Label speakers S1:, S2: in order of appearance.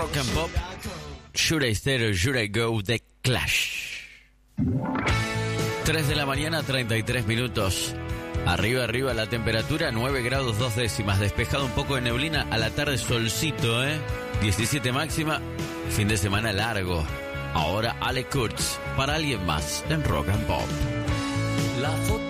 S1: Rock and Pop, Should I Stay or Should I Go, The Clash. 3 de la mañana, 33 minutos. Arriba la temperatura, 9 grados 2 décimas. Despejado un poco de neblina, a la tarde solcito, 17 máxima, fin de semana largo. Ahora Ale Kurtz, para alguien más, en Rock and Pop.
S2: La foto